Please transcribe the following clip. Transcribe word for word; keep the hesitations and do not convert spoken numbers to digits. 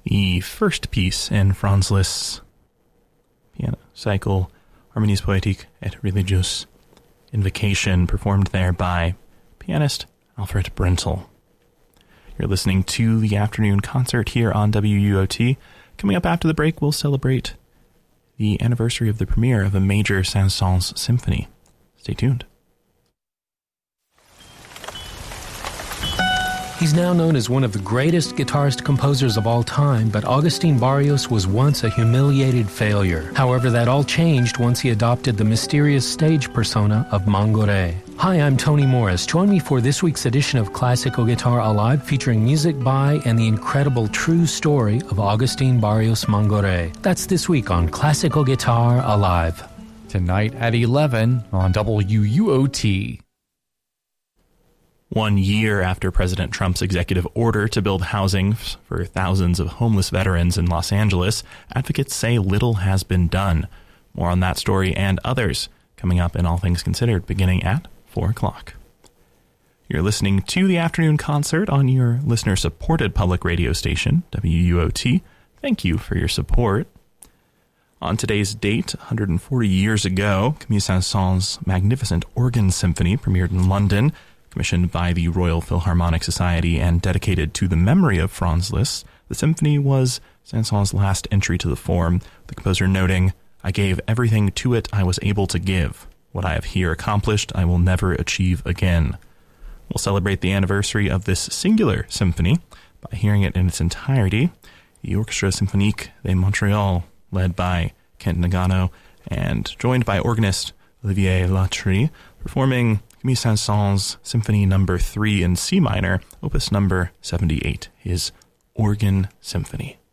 the first piece in Franz Liszt's piano cycle, Harmonies Poétiques et Religieuses, Invocation, performed there by pianist Alfred Brentel. You're listening to the afternoon concert here on W U O T. Coming up after the break, we'll celebrate the anniversary of the premiere of a major Saint-Saëns symphony. Stay tuned. He's now known as one of the greatest guitarist composers of all time, but Agustín Barrios was once a humiliated failure. However, that all changed once he adopted the mysterious stage persona of Mangoré. Hi, I'm Tony Morris. Join me for this week's edition of Classical Guitar Alive, featuring music by and the incredible true story of Agustín Barrios Mangoré. That's this week on Classical Guitar Alive. Tonight at eleven on W U O T. One year after President Trump's executive order to build housing for thousands of homeless veterans in Los Angeles, advocates say little has been done. More on that story and others coming up in All Things Considered, beginning at four o'clock. You're listening to the afternoon concert on your listener-supported public radio station, W U O T. Thank you for your support. On today's date, one hundred forty years ago, Camille Saint-Saëns' magnificent organ symphony premiered in London, commissioned by the Royal Philharmonic Society and dedicated to the memory of Franz Liszt. The symphony was Saint-Saëns' last entry to the form, the composer noting, "I gave everything to it I was able to give. What I have here accomplished, I will never achieve again." We'll celebrate the anniversary of this singular symphony by hearing it in its entirety. The Orchestre Symphonique de Montréal, led by Kent Nagano and joined by organist Olivier Latry, performing Camille Saint-Saëns' Symphony Number three in C minor, Opus Number seventy-eight, his Organ Symphony.